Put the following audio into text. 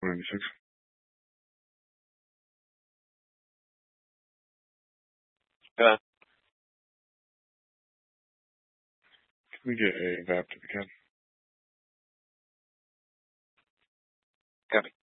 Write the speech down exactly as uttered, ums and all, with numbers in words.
ninety-six. Yeah. Can we get a V A P to the can? Copy.